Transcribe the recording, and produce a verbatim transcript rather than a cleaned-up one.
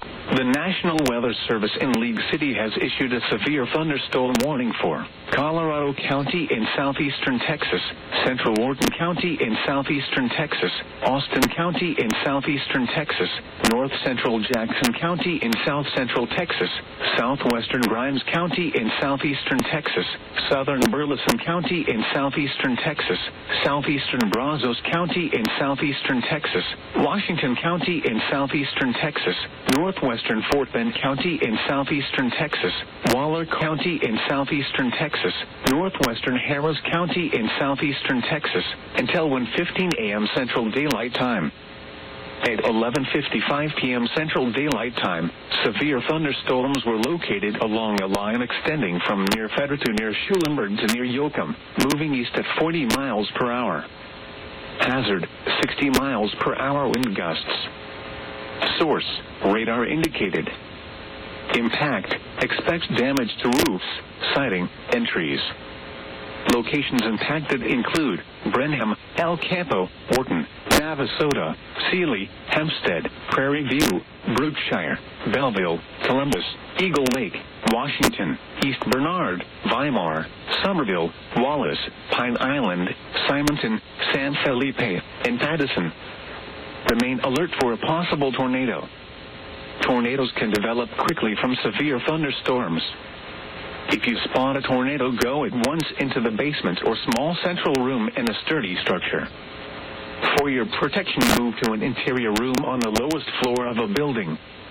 The National Weather Service in League City has issued a severe thunderstorm warning for Colorado County in southeastern Texas, Central Wharton County in southeastern Texas, Austin County in southeastern Texas, North Central Jackson County in south central Texas, southwestern Grimes County in southeastern Texas, southern Burleson County in southeastern Texas, southeastern Brazos County in southeastern Texas, Washington County in southeastern Texas, northwestern Fort Bend County in southeastern Texas, Waller County in southeastern Texas, northwestern Harris County in southeastern Texas, until one fifteen a m Central Daylight Time. At eleven fifty-five p m Central Daylight Time, severe thunderstorms were located along a line extending from near Feder to near Schulenburg to near Yoakum, moving east at forty miles per hour. Hazard, sixty miles per hour wind gusts. Source, radar indicated. Impact, expects damage to roofs, siding, and trees. Locations impacted include Brenham, El Campo, Wharton, Navasota, Sealy, Hempstead, Prairie View, Brookshire, Belleville, Columbus, Eagle Lake, Washington, East Bernard, Weimar, Somerville, Wallace, Pine Island, Simonton, San Felipe, and Addison. Remain alert for a possible tornado. Tornadoes can develop quickly from severe thunderstorms. If you spot a tornado, go at once into the basement or small central room in a sturdy structure. For your protection, move to an interior room on the lowest floor of a building.